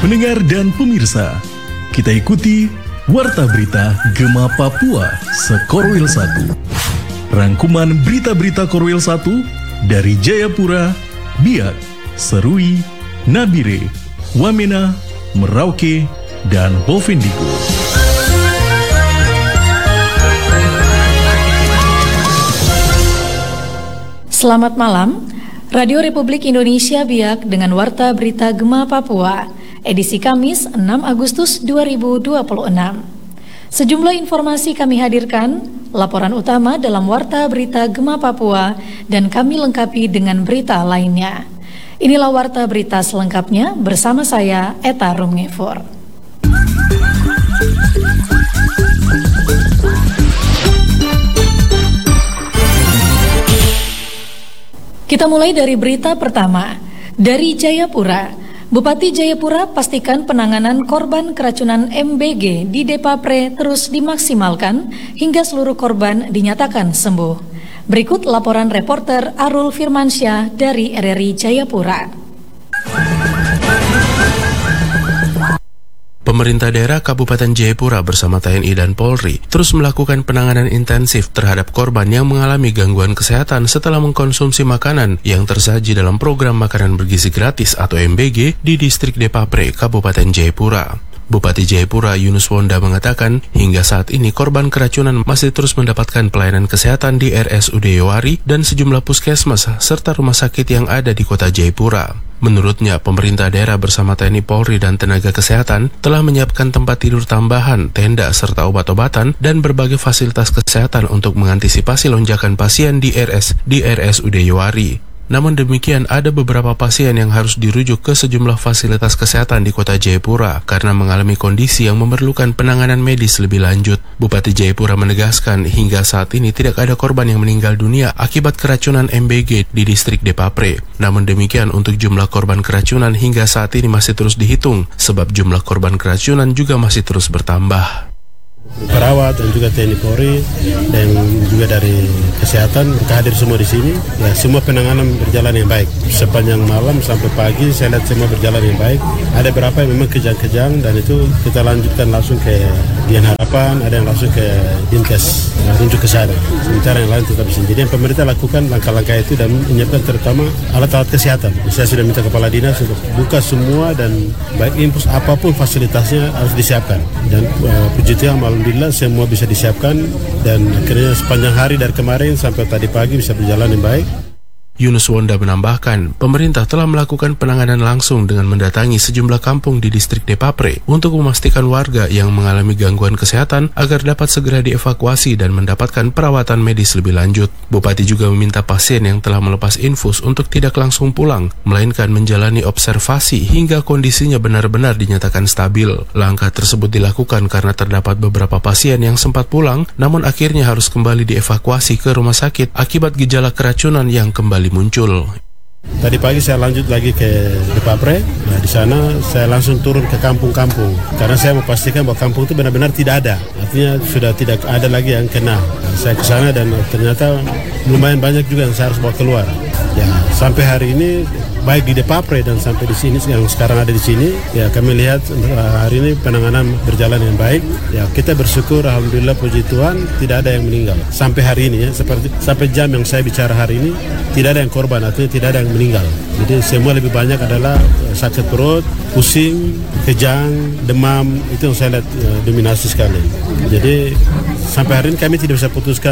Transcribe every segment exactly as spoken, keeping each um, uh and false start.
Pendengar dan pemirsa, kita ikuti Warta Berita Gema Papua Sekorwil satu. Rangkuman berita-berita Korwil satu dari Jayapura, Biak, Serui, Nabire, Wamena, Merauke, dan Bovendigul. Selamat malam, Radio Republik Indonesia Biak dengan Warta Berita Gema Papua, edisi Kamis enam Agustus dua ribu dua puluh enam. Sejumlah informasi kami hadirkan, laporan utama dalam Warta Berita Gema Papua, dan kami lengkapi dengan berita lainnya. Inilah Warta Berita selengkapnya bersama saya, Eta Rumngefor. Kita mulai dari berita pertama. Dari Jayapura, Bupati Jayapura pastikan penanganan korban keracunan M B G di Depapre terus dimaksimalkan hingga seluruh korban dinyatakan sembuh. Berikut laporan reporter Arul Firmansyah dari R R I Jayapura. Pemerintah daerah Kabupaten Jayapura bersama T N I dan Polri terus melakukan penanganan intensif terhadap korban yang mengalami gangguan kesehatan setelah mengkonsumsi makanan yang tersaji dalam program makanan bergizi gratis atau M B G di distrik Depapre, Kabupaten Jayapura. Bupati Jayapura Yunus Wonda mengatakan hingga saat ini korban keracunan masih terus mendapatkan pelayanan kesehatan di R S U D Yowari dan sejumlah puskesmas serta rumah sakit yang ada di kota Jayapura. Menurutnya, pemerintah daerah bersama T N I, Polri, dan tenaga kesehatan telah menyiapkan tempat tidur tambahan, tenda, serta obat-obatan dan berbagai fasilitas kesehatan untuk mengantisipasi lonjakan pasien di R S di R S U D Yowari. Namun demikian, ada beberapa pasien yang harus dirujuk ke sejumlah fasilitas kesehatan di kota Jayapura karena mengalami kondisi yang memerlukan penanganan medis lebih lanjut. Bupati Jayapura menegaskan hingga saat ini tidak ada korban yang meninggal dunia akibat keracunan M B G di distrik Depapre. Namun demikian, untuk jumlah korban keracunan hingga saat ini masih terus dihitung sebab jumlah korban keracunan juga masih terus bertambah. Perawat dan juga T N I Polri dan juga dari kesehatan mereka hadir semua di sini. Ya, semua penanganan berjalan yang baik. Sepanjang malam sampai pagi saya lihat semua berjalan yang baik. Ada beberapa yang memang kejang-kejang dan itu kita lanjutkan langsung ke Dian Harapan, ada yang langsung ke Dinkes, nah, rujuk ke sana. Sementara yang lain tetap di sini. Jadi yang pemerintah lakukan langkah-langkah itu dan menyiapkan terutama alat-alat kesehatan. Saya sudah minta kepala dinas untuk buka semua dan baik infus apapun fasilitasnya harus disiapkan. Dan uh, puji Tuhan alhamdulillah semua bisa disiapkan dan akhirnya sepanjang hari dari kemarin sampai tadi pagi bisa berjalan yang baik. Yunus Wonda menambahkan, pemerintah telah melakukan penanganan langsung dengan mendatangi sejumlah kampung di distrik Depapre untuk memastikan warga yang mengalami gangguan kesehatan agar dapat segera dievakuasi dan mendapatkan perawatan medis lebih lanjut. Bupati juga meminta pasien yang telah melepas infus untuk tidak langsung pulang, melainkan menjalani observasi hingga kondisinya benar-benar dinyatakan stabil. Langkah tersebut dilakukan karena terdapat beberapa pasien yang sempat pulang, namun akhirnya harus kembali dievakuasi ke rumah sakit akibat gejala keracunan yang kembali muncul. Tadi pagi saya lanjut lagi ke Depapre. Nah, di sana saya langsung turun ke kampung-kampung karena saya memastikan bahwa kampung itu benar-benar tidak ada. Artinya sudah tidak ada lagi yang kena. Nah, saya ke sana dan ternyata lumayan banyak juga yang saya harus bawa keluar. Ya, sampai hari ini baik di Depapre dan sampai di sini yang sekarang ada di sini, ya kami lihat uh, hari ini penanganan berjalan yang baik. Ya, kita bersyukur alhamdulillah puji Tuhan tidak ada yang meninggal sampai hari ini ya, seperti sampai jam yang saya bicara hari ini tidak ada yang korban, artinya tidak ada yang meninggal. Jadi semua lebih banyak adalah uh, sakit perut, pusing, kejang, demam, itu yang saya lihat uh, dominasi sekali. Jadi sampai hari ini kami tidak bisa putuskan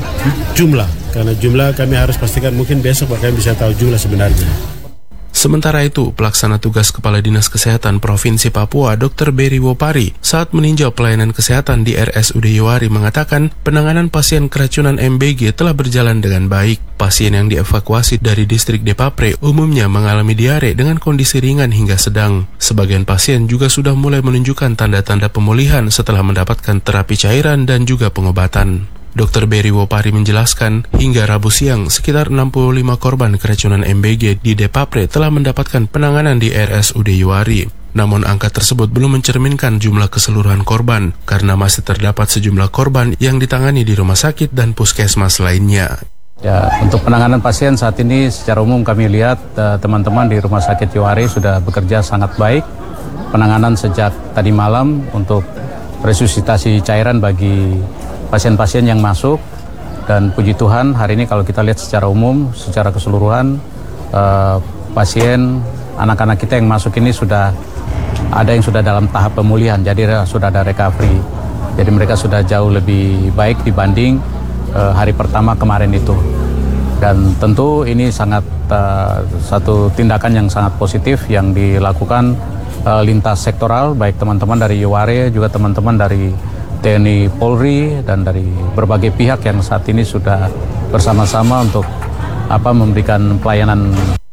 jumlah karena jumlah kami harus pastikan mungkin besok kami bisa tahu jumlah sebenarnya. Sementara itu, pelaksana tugas Kepala Dinas Kesehatan Provinsi Papua, Dokter Berry Wopari, saat meninjau pelayanan kesehatan di R S U D Yowari mengatakan penanganan pasien keracunan M B G telah berjalan dengan baik. Pasien yang dievakuasi dari distrik Depapre umumnya mengalami diare dengan kondisi ringan hingga sedang. Sebagian pasien juga sudah mulai menunjukkan tanda-tanda pemulihan setelah mendapatkan terapi cairan dan juga pengobatan. Dokter Berry Wopari menjelaskan, hingga Rabu siang, sekitar enam puluh lima korban keracunan M B G di Depapre telah mendapatkan penanganan di R S U D Yowari. Namun angka tersebut belum mencerminkan jumlah keseluruhan korban, karena masih terdapat sejumlah korban yang ditangani di rumah sakit dan puskesmas lainnya. Ya, untuk penanganan pasien saat ini secara umum kami lihat teman-teman uh, di Rumah Sakit Yowari sudah bekerja sangat baik. penanganan sejak tadi malam untuk resusitasi cairan bagi pasien-pasien yang masuk. Dan puji Tuhan hari ini kalau kita lihat secara umum, secara keseluruhan eh, pasien, anak-anak kita yang masuk ini sudah ada yang sudah dalam tahap pemulihan, jadi sudah ada recovery. Jadi mereka sudah jauh lebih baik dibanding eh, hari pertama kemarin itu. Dan tentu ini sangat uh, satu tindakan yang sangat positif yang dilakukan uh, lintas sektoral, baik teman-teman dari Yuware, juga teman-teman dari T N I Polri, dan dari berbagai pihak yang saat ini sudah bersama-sama untuk apa memberikan pelayanan